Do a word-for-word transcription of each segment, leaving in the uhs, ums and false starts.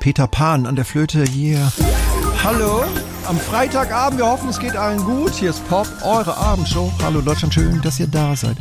Peter Pan an der Flöte, yeah. Hallo, am Freitagabend, wir hoffen, es geht allen gut. Hier ist Pop, eure Abendshow. Hallo Deutschland, schön, dass ihr da seid.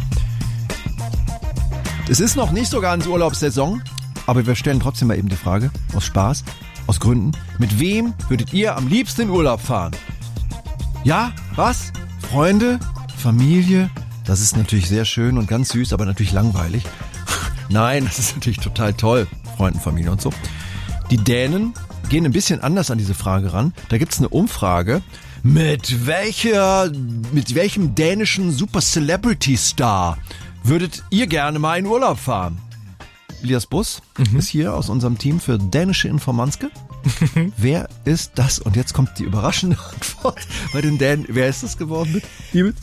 Es ist noch nicht so ganz Urlaubssaison, aber wir stellen trotzdem mal eben die Frage, aus Spaß, aus Gründen, mit wem würdet ihr am liebsten in Urlaub fahren? Ja, was? Freunde? Familie? Das ist natürlich sehr schön und ganz süß, aber natürlich langweilig. Nein, das ist natürlich total toll, Freunde, Familie und so. Die Dänen gehen ein bisschen anders an diese Frage ran. Da gibt's eine Umfrage, mit welcher, mit welchem dänischen Super-Celebrity-Star würdet ihr gerne mal in Urlaub fahren? Elias Bus mhm. ist hier aus unserem Team für dänische Informanske. Wer ist das? Und jetzt kommt die überraschende Antwort bei den Dänen. Wer ist das geworden? Mit?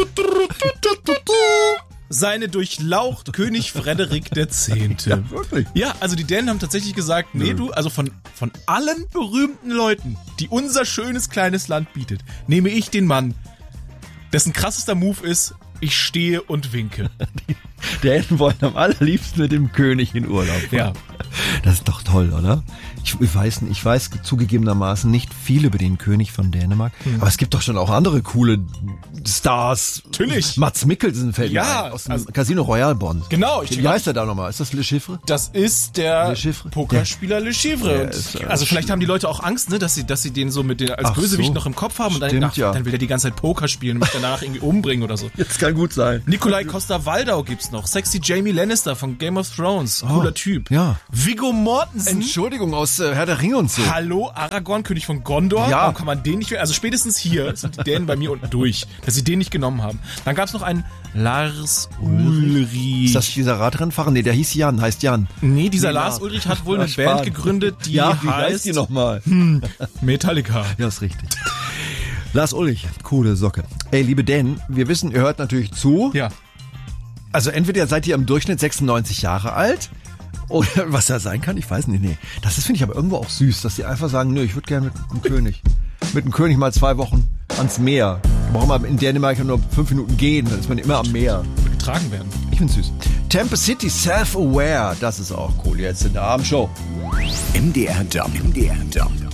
Seine Durchlaucht König Frederik der Zehnte. Ja, wirklich? Ja, also die Dänen haben tatsächlich gesagt, nee, du, also von, von allen berühmten Leuten, die unser schönes kleines Land bietet, nehme ich den Mann, dessen krassester Move ist, ich stehe und winke. Die Dänen wollen am allerliebsten mit dem König in Urlaub fahren. Ja. Das ist doch toll, oder? Ich, ich weiß nicht, ich weiß zugegebenermaßen nicht viel über den König von Dänemark, hm. aber es gibt doch schon auch andere coole Stars. Natürlich. Mats Mikkelsen fällt ja, mir ein, aus dem also, Casino Royale Bonn. Genau. Ich Wie heißt er da nochmal? Ist das Le Chiffre? Das ist der Le Chiffre? Pokerspieler Le Chiffre. Ist, äh, also vielleicht haben die Leute auch Angst, ne, dass sie, dass sie den so mit den als ach Bösewicht so. noch im Kopf haben und Stimmt, dann, ach, ja. dann will er die ganze Zeit Poker spielen und mich danach irgendwie umbringen oder so. Jetzt kann gut sein. Nikolai Coster-Waldau gibt's noch. Sexy Jamie Lannister von Game of Thrones. Cooler oh, Typ. Ja. Viggo Mortensen. Entschuldigung, aus äh, Herr der Ringe und so. Hallo, Aragorn, König von Gondor. Ja. Warum kann man den nicht, also spätestens hier sind die Dänen bei mir unten durch, dass sie den nicht genommen haben. Dann gab's noch einen Lars Ulrich. Ist das dieser Radrennfahrer? Nee, der hieß Jan, heißt Jan. Nee, dieser nee, Lars ja. Ulrich hat wohl eine Spahn. Band gegründet, die ja, wie heißt... heißt die nochmal? Hm, Metallica. Ja, ist richtig. Lars Ulrich, coole Socke. Ey, liebe Dänen, wir wissen, ihr hört natürlich zu. Ja. Also entweder seid ihr im Durchschnitt sechsundneunzig Jahre alt oder was da sein kann, ich weiß nicht. Nee, das ist, finde ich aber irgendwo auch süß, dass die einfach sagen, nö, ich würde gerne mit dem König. Mit dem König mal zwei Wochen ans Meer. Da braucht man in Dänemark nur fünf Minuten gehen, dann ist man immer am Meer. Getragen werden. Ich find's süß. Tampa City Self-Aware, das ist auch cool jetzt in der Abendshow. M D R Jump. M D R Jump.